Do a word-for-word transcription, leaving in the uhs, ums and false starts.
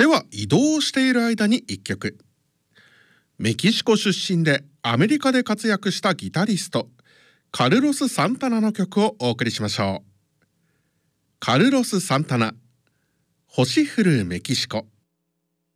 では移動している間にいっきょく。メキシコ出身でアメリカで活躍したギタリストカルロス・サンタナの曲をお送りしましょう。カルロス・サンタナ、星降るメキシコ。